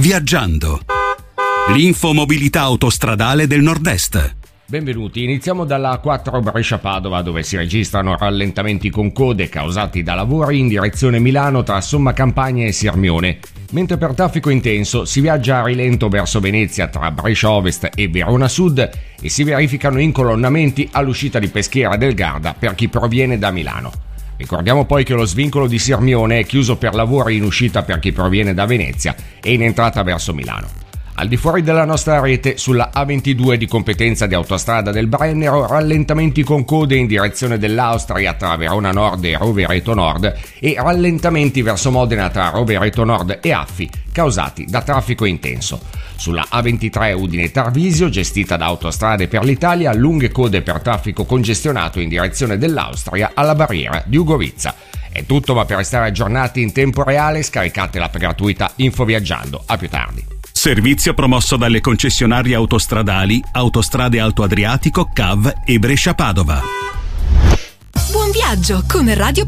Viaggiando. L'infomobilità autostradale del Nord-Est. Benvenuti, iniziamo dalla 4 Brescia-Padova, dove si registrano rallentamenti con code causati da lavori in direzione Milano tra Somma Campagna e Sirmione, mentre per traffico intenso si viaggia a rilento verso Venezia tra Brescia Ovest e Verona Sud e si verificano incolonnamenti all'uscita di Peschiera del Garda per chi proviene da Milano. Ricordiamo poi che lo svincolo di Sirmione è chiuso per lavori in uscita per chi proviene da Venezia e in entrata verso Milano. Al di fuori della nostra rete, sulla A22 di competenza di Autostrada del Brennero, rallentamenti con code in direzione dell'Austria tra Verona Nord e Rovereto Nord e rallentamenti verso Modena tra Rovereto Nord e Affi, causati da traffico intenso. Sulla A23 Udine Tarvisio, gestita da Autostrade per l'Italia, lunghe code per traffico congestionato in direzione dell'Austria alla barriera di Ugovizza. È tutto, ma per restare aggiornati in tempo reale scaricate l'app gratuita Info Viaggiando. A più tardi. Servizio promosso dalle concessionarie autostradali Autostrade Alto Adriatico, CAV e Brescia Padova. Buon viaggio con Radio